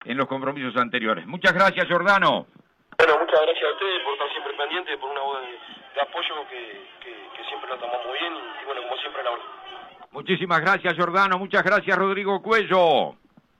en los compromisos anteriores. Muchas gracias, Giordano. Bueno, muchas gracias a ustedes por estar siempre pendientes, por una voz de apoyo que siempre lo tomamos muy bien y bueno, como siempre la verdad. Muchísimas gracias, Giordano. Muchas gracias, Rodrigo Cuello.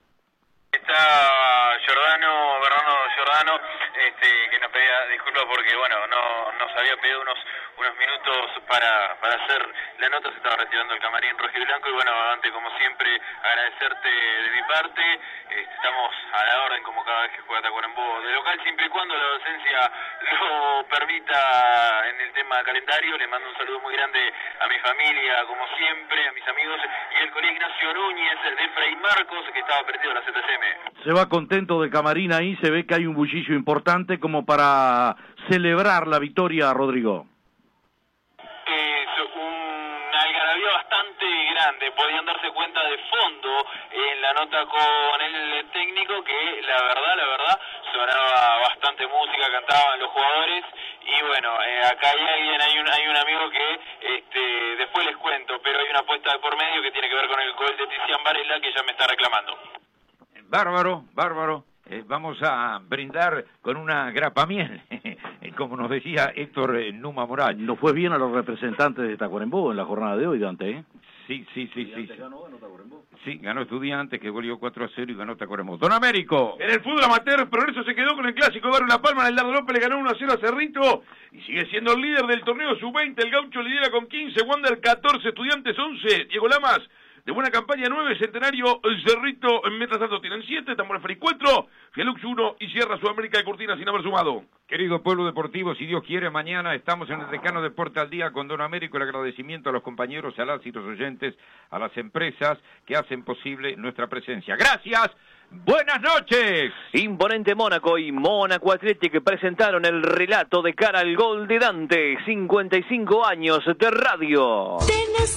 Está Bernardo Giordano, que nos pedía disculpas porque, bueno, nos había pedido unos minutos para hacer la nota. Se estaba retirando el camarín rojo y blanco y, bueno, antes, como siempre, agradecerte de mi parte. Estamos a la orden como cada vez que juega Tacuarembó de local, siempre y cuando la docencia lo permita en el tema calendario. Le mando un saludo muy grande a mi familia, como siempre, a mis amigos y al colega Ignacio Núñez de Fray Marcos, que estaba perdido en la ZCM. Se va contento de camarín ahí, se ve que hay un bullicio importante como para celebrar la victoria, Rodrigo. Es una algarabía bastante grande, podían darse cuenta de fondo en la nota con el técnico que la verdad sonaba bastante música, cantaban los jugadores y bueno, acá hay un amigo que después les cuento, pero hay una apuesta de por medio que tiene que ver con el gol de Tizian Varela que ya me está reclamando. Bárbaro. Vamos a brindar con una grapamiel, como nos decía Héctor Numa Moral. ¿No fue bien a los representantes de Tacuarembó en la jornada de hoy, Dante? Sí. Ganó Tacuarembó. Sí, ganó Estudiantes, que goleó 4-0 y ganó Tacuarembó. Don Américo. En el fútbol amateur, Progreso se quedó con el clásico Barrio La Palma. El Dardo López le ganó 1-0 a Cerrito y sigue siendo el líder del torneo sub-20. El Gaucho lidera con 15, Wander 14, Estudiantes 11, Diego Lamas de buena campaña 9, Centenario, Cerrito, mientras tanto tienen 7, Tambores Feliz 4, Fialux 1 y Sierra Sudamérica de Cortina sin haber sumado. Querido pueblo deportivo, si Dios quiere, mañana estamos en el Decano Deporte al Día con Don Américo. El agradecimiento a los compañeros, a las y los oyentes, a las empresas que hacen posible nuestra presencia. ¡Gracias! ¡Buenas noches! Imponente Mónaco y Mónaco Athletic presentaron el relato de cara al gol de Dante. 55 años de radio.